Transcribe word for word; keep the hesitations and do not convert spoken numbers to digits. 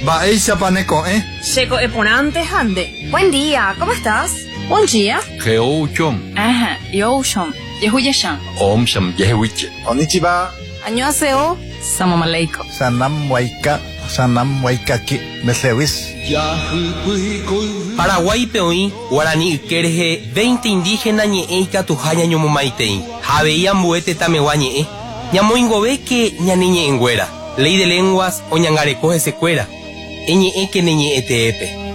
Baeisa paneco, ¿eh? Seco eponante hande. Buen día, ¿cómo estás? Buen día. Geouchom. Ajá, yoshom. Yehuyashan. Om sham yehuiche. Konnichiwa. Annyeonghaseyo. Salam aleikum. Sanam waika. Sanam waikaki. Mesewis. Paraguay peoí, Guarani Ikerje, veinte indígenas ñe'eika tujaña ñomomaitei. Javeía mbuete tameguá ñe'e. Ñamoingove que ñaniñe enguera. Ley de lenguas o ñangarecoje secuera. Eñe'e que neñe'e teepe.